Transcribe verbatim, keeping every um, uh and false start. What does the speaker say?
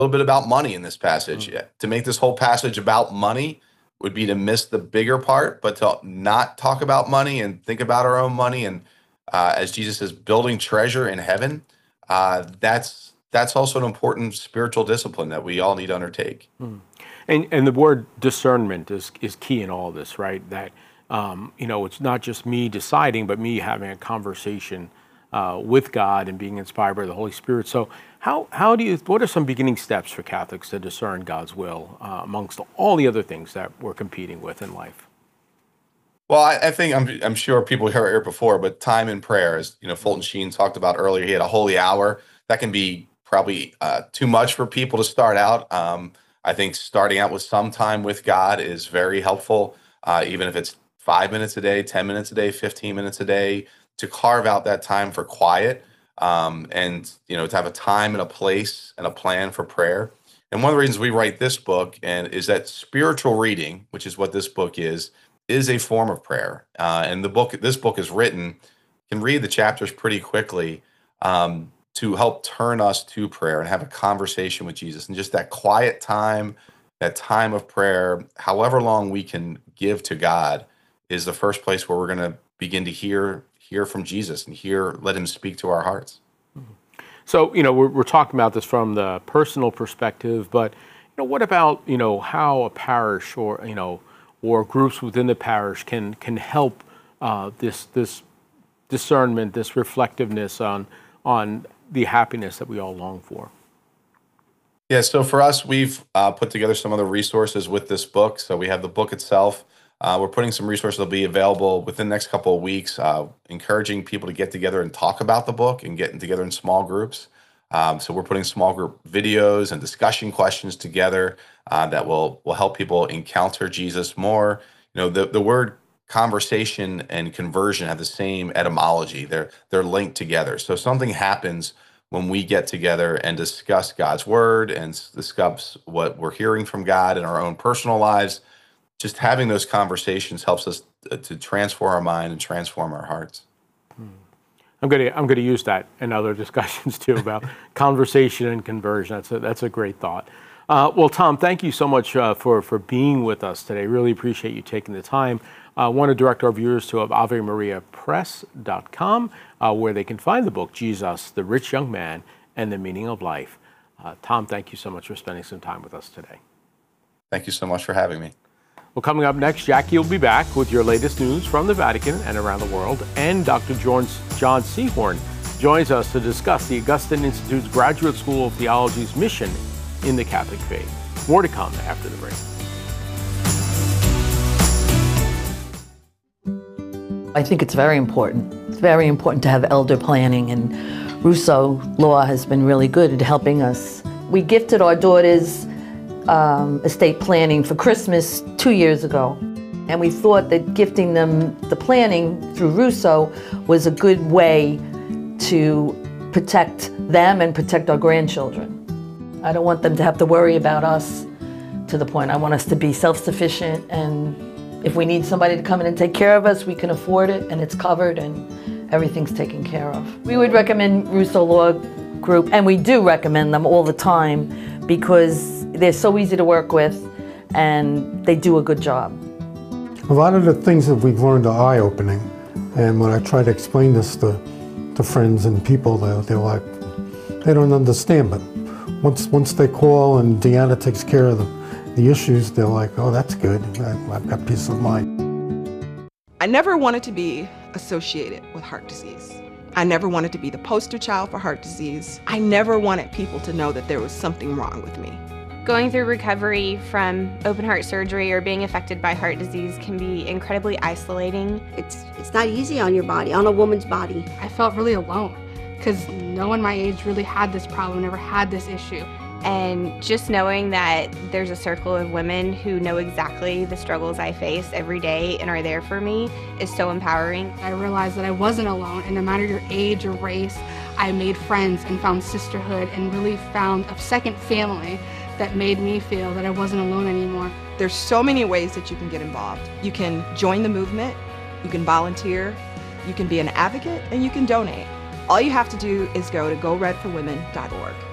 little bit about money in this passage. Mm. Yeah, to make this whole passage about money would be to miss the bigger part, but to not talk about money and think about our own money. And uh, as Jesus is building treasure in heaven, uh, that's that's also an important spiritual discipline that we all need to undertake. Mm. And and the word discernment is is key in all this, right? That um, you know, it's not just me deciding, but me having a conversation uh, with God and being inspired by the Holy Spirit. So how how do you? What are some beginning steps for Catholics to discern God's will uh, amongst all the other things that we're competing with in life? Well, I, I think I'm I'm sure people heard it before, but time in prayer, as you know, Fulton Sheen talked about earlier. He had a holy hour that can be probably uh, too much for people to start out. Um, I think starting out with some time with God is very helpful, uh, even if it's five minutes a day, ten minutes a day, fifteen minutes a day, to carve out that time for quiet, um, and you know, to have a time and a place and a plan for prayer. And one of the reasons we write this book and is that spiritual reading, which is what this book is, is a form of prayer. Uh, and the book, this book is written, can read the chapters pretty quickly, um, to help turn us to prayer and have a conversation with Jesus. And just that quiet time, that time of prayer, however long we can give to God, is the first place where we're going to begin to hear hear from Jesus and hear, let him speak to our hearts. So, you know, we're, we're talking about this from the personal perspective, but, you know, what about, you know, how a parish or, you know, or groups within the parish can can help uh, this this discernment, this reflectiveness on on the happiness that we all long for? Yeah, so for us, we've uh, put together some other resources with this book. So we have the book itself. Uh, we're putting some resources that'll be available within the next couple of weeks, uh, encouraging people to get together and talk about the book and getting together in small groups. Um, so we're putting small group videos and discussion questions together uh, that will will help people encounter Jesus more. You know, the the word conversation and conversion have the same etymology. They're they're linked together. So something happens when we get together and discuss God's word and s- discuss what we're hearing from God in our own personal lives. Just having those conversations helps us t- to transform our mind and transform our hearts. I'm going to I'm going to use that in other discussions too about conversation and conversion. That's a, that's a great thought. Uh, well, Tom, thank you so much uh, for for being with us today. Really appreciate you taking the time. I uh, want to direct our viewers to ave maria press dot com, uh, where they can find the book Jesus, the Rich Young Man, and the Meaning of Life. Uh, Tom, thank you so much for spending some time with us today. Thank you so much for having me. Well, coming up next, Jackie will be back with your latest news from the Vatican and around the world, and Doctor John Seahorn joins us to discuss the Augustine Institute's Graduate School of Theology's mission in the Catholic faith. More to come after the break. I think it's very important. It's very important to have elder planning, and Russo Law has been really good at helping us. We gifted our daughters um, estate planning for Christmas two years ago, and we thought that gifting them the planning through Russo was a good way to protect them and protect our grandchildren. I don't want them to have to worry about us to the point. I want us to be self-sufficient, and if we need somebody to come in and take care of us, we can afford it, and it's covered, and everything's taken care of. We would recommend Russo Law Group, and we do recommend them all the time because they're so easy to work with, and they do a good job. A lot of the things that we've learned are eye-opening, and when I try to explain this to, to friends and people, they're, they're like, they don't understand, but once once they call and Deanna takes care of the, the issues, they're like, oh, that's good, I, I've got peace of mind. I never wanted to be associated with heart disease. I never wanted to be the poster child for heart disease. I never wanted people to know that there was something wrong with me. Going through recovery from open heart surgery or being affected by heart disease can be incredibly isolating. It's, it's not easy on your body, on a woman's body. I felt really alone because no one my age really had this problem, never had this issue. And just knowing that there's a circle of women who know exactly the struggles I face every day and are there for me is so empowering. I realized that I wasn't alone, and no matter your age or race, I made friends and found sisterhood and really found a second family that made me feel that I wasn't alone anymore. There's so many ways that you can get involved. You can join the movement, you can volunteer, you can be an advocate, and you can donate. All you have to do is go to go red for women dot org.